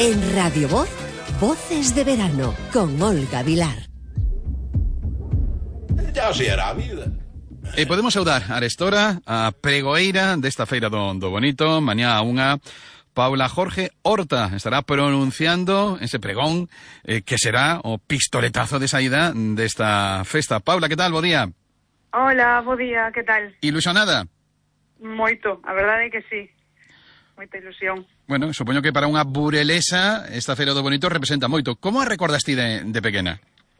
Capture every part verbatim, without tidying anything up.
En Radio Voz, Voces de Verano, con Olga Vilar. Ya se hará a vida. E podemos saudar a Arestora, a pregoeira desta feira do, do Bonito, mañá a unha. Paula Jorge Horta estará pronunciando ese pregón eh, que será o pistoletazo de saída desta festa. Paula, que tal? Bo día. Hola, bo día, que tal? Ilusionada? Moito, a verdade é que sí. Moita ilusión. Bueno, supoño que para unha burelesa esta feira do Bonito representa moito. Como a recordas ti de, de pequena?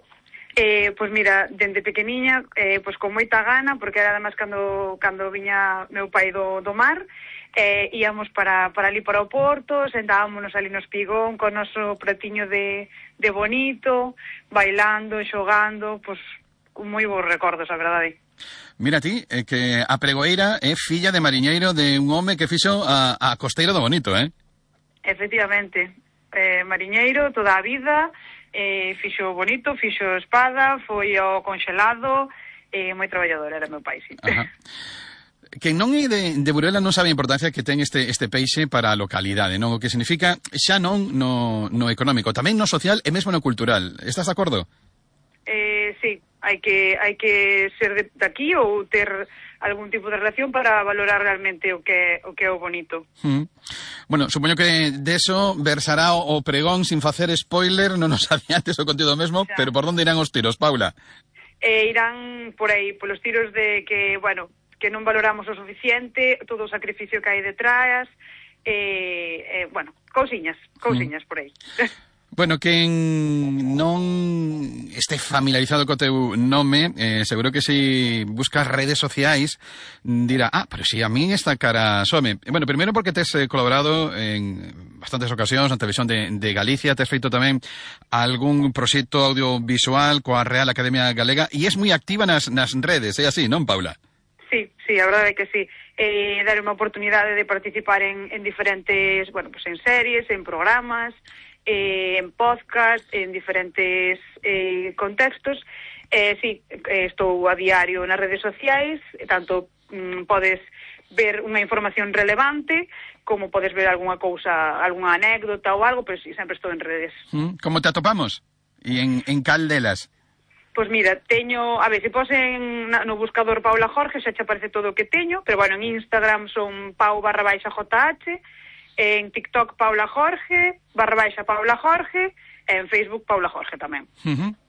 Eh, pois mira, dende pequeniña, eh, pois con moita gana, porque era además cando cando viña meu pai do, do mar, eh, íamos para, para ali para o Porto, sentábamos ali no espigón con o noso pratiño de, de Bonito, bailando, xogando, pois con moi bons recordos, a verdade. Mira ti, eh, que a pregoeira é filla de mariñeiro de un home que fixo a, a costeira do Bonito, eh? Efectivamente, eh, mariñeiro toda a vida. Eh, fixo Bonito, fixo Espada, foi ao conxelado, eh, moi traballador era meu pai, sí. Ajá. Quen non é de, de Burela non sabe a importancia que ten este, este peixe para a localidade, non? O que significa xa non no, no económico, tamén no social e mesmo no cultural. Estás de acordo? Eh, sí, hai que hai que ser de, de aquí ou ter algún tipo de relación para valorar realmente o que o que é o Bonito. Mm. Bueno, supoño que deso versará o, o pregón sin facer spoiler, non nos adiantes o contido mesmo, xa. Pero por onde irán os tiros, Paula? Eh, irán por aí, polos tiros de que, bueno, que non valoramos o suficiente, todo o sacrificio que hai detrás, eh, eh, bueno, cousiñas, cousiñas mm. por aí. Bueno, quen non este familiarizado co teu nome, eh, seguro que se buscas redes sociais dirá, ah, pero si a min esta cara some. Bueno, primeiro porque tes eh, colaborado en bastantes ocasións na televisión de, de Galicia, tes feito tamén algún proxecto audiovisual coa Real Academia Galega e es moi activa nas, nas redes, é así, non, Paula? Sí, sí, a verdade é que sí. Eh, dar unha oportunidade de participar en, en diferentes, bueno, pues en series, en programas, eh, en podcast, en diferentes eh, contextos. Eh, sí, eh, estou a diario nas redes sociais, tanto mm, podes ver unha información relevante, como podes ver algunha cousa, algunha anécdota ou algo, pero sí, sempre estou en redes. Mm, como te atopamos? E en, en cal delas? Pois mira, teño, a ver, se posen no buscador Paula Jorge, xa che aparece todo o que teño, pero bueno, en Instagram son pau barra baixa jh, en TikTok Paula Jorge, barra baixa Paula Jorge, e en Facebook Paula Jorge tamén. Uh-huh.